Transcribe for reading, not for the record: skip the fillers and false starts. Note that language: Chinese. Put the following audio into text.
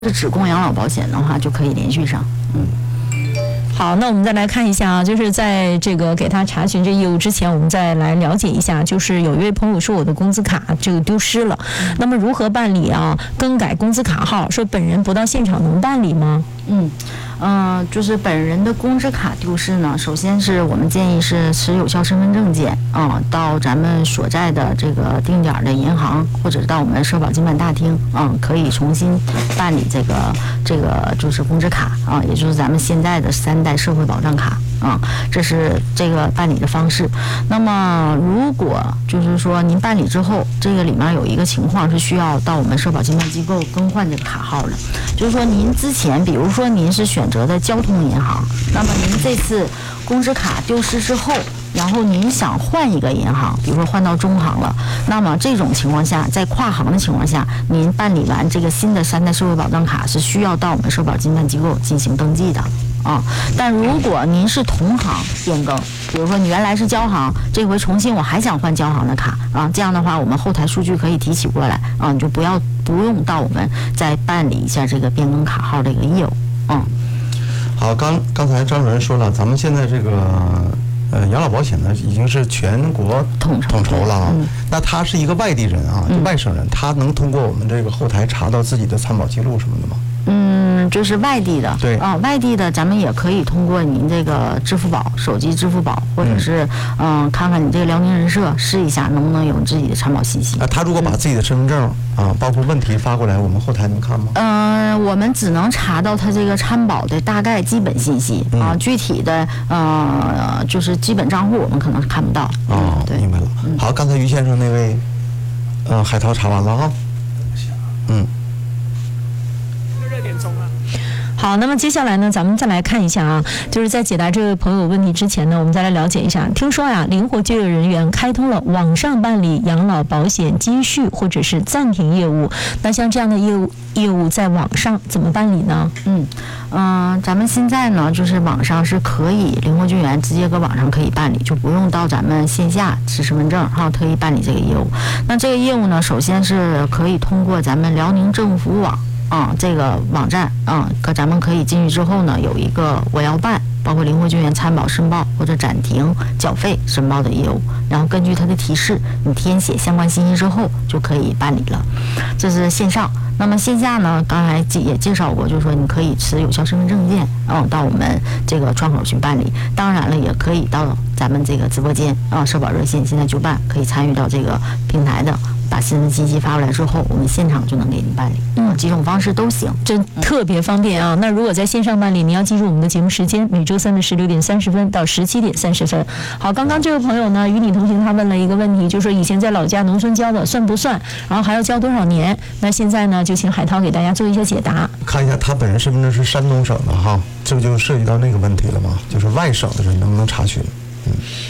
是只供养老保险的话，就可以连续上。 好，那我们再来看一下啊，就是在这个给他查询这业务之前，我们再来了解一下，就是有一位朋友说我的工资卡这个丢失了，那么如何办理啊？更改工资卡号，说本人不到现场能办理吗？ 就是本人的工资卡丢失呢，首先是我们建议是持有效身份证件到咱们所在的这个定点的银行，或者到我们社保经办大厅可以重新办理这个就是工资卡也就是咱们现在的3代社会保障卡这是这个办理的方式。那么如果就是说您办理之后，这个里面有一个情况是需要到我们社保经办机构更换这个卡号的，就是说您之前比如说您是选择的交通银行，那么您这次工资卡丢失之后，然后您想换一个银行，比如说换到中行了，那么这种情况下，在跨行的情况下，您办理完这个新的3代社会保障卡是需要到我们社保经办机构进行登记的但如果您是同行变更，比如说你原来是交行，这回重新我还想换交行的卡这样的话我们后台数据可以提取过来你就不用到我们再办理一下这个变更卡号这个业务好，刚才张主任说了，咱们现在这个养老保险呢已经是全国统筹了那他是一个外地人外省人，他能通过我们这个后台查到自己的参保记录什么的吗？ 就是外地的， 对外地的咱们也可以通过您这个支付宝、手机支付宝，或者是看看你这个辽宁人社试一下能不能有自己的参保信息。 他如果把自己的身份证包括问题发过来，我们后台能看吗？ 我们只能查到他这个参保的大概基本信息具体的就是基本账户我们可能看不到。对， 明白了。好，刚才于先生那位海涛查完了哈。 好，那么接下来呢，咱们再来看一下啊，就是在解答这位朋友问题之前呢，我们再来了解一下。听说呀，灵活就业人员开通了网上办理养老保险积蓄或者是暂停业务，那像这样的业务在网上怎么办理呢？ 咱们现在呢，就是网上是可以灵活救援直接搁网上可以办理，就不用到咱们线下持身份证特意办理这个业务。那这个业务呢，首先是可以通过咱们辽宁政府网这个网站咱们可以进去之后呢，有一个我要办，包括灵活救援参保申报或者暂停缴费申报的业务，然后根据它的提示，你填写相关信息之后就可以办理了。这是线上。那么线下呢，刚才也介绍过，就是说你可以持有效身份证件到我们这个窗口去办理。当然了，也可以到咱们这个直播间社保热线现在就办，可以参与到这个平台的。把身份信息发过来之后，我们现场就能给您办理。几种方式都行， 这特别方便啊。那如果在线上办理，你要记住我们的节目时间，每周3的16点30分到17点30分。好，刚刚这位朋友呢，与你同行，他问了一个问题，就是说以前在老家农村交的算不算，然后还要交多少年？那现在呢，就请海涛给大家做一下解答。 看一下他本人身份证是山东省的哈，这个就涉及到那个问题了嘛，就是外省的人能不能查询？